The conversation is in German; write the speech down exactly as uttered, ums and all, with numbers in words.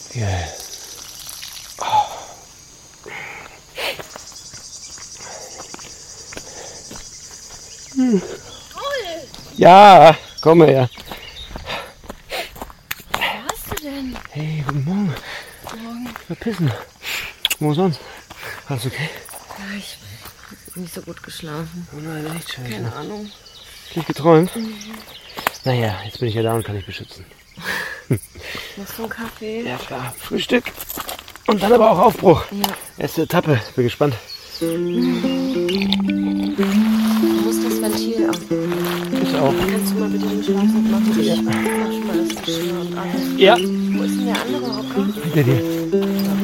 Ja. Oh. Hm. Ja, komm her. Wo hast du denn? Hey, guten Morgen. Morgen. Verpissen. Wo sonst? Alles okay? Ja, ich habe nicht so gut geschlafen. Oh nein, echt scheiße. Keine Ahnung. Schlecht geträumt? Mhm. Naja, jetzt bin ich ja da und kann dich beschützen. Machst du einen Kaffee? Ja klar, Frühstück. Und dann aber auch Aufbruch. Ja. Erste Etappe, bin gespannt. Du musst das Ventil auf. Ich auch. Kannst du mal bitte den Schlafsack machen? Ich mach schon mal das Geschirr und alles. Ja. Wo ist denn der andere Hocker? Hinter dir.